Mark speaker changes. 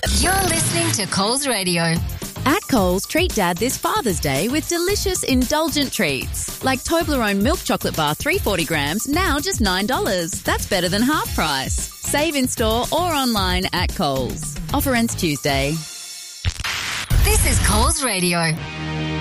Speaker 1: You're listening to Coles Radio.
Speaker 2: At Coles, treat Dad this Father's Day with delicious, indulgent treats. Like Toblerone milk chocolate bar, 340 grams, now just $9. That's better than half price. Save in store or online at Coles. Offer ends Tuesday.
Speaker 1: This is Coles Radio.